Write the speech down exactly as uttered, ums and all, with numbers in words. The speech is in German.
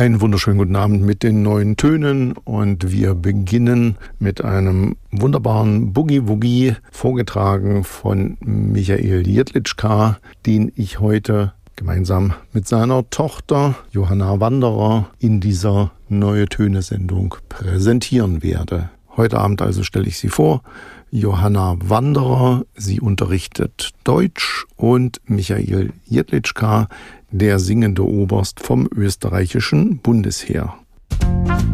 Einen wunderschönen guten Abend mit den neuen Tönen und wir beginnen mit einem wunderbaren Boogie-Woogie, vorgetragen von Michael Jedlitschka, den ich heute gemeinsam mit seiner Tochter Johanna Wanderer in dieser Neue Töne-Sendung präsentieren werde. Heute Abend also stelle ich sie vor, Johanna Wanderer, sie unterrichtet Deutsch, und Michael Jedlitschka, der singende Oberst vom österreichischen Bundesheer.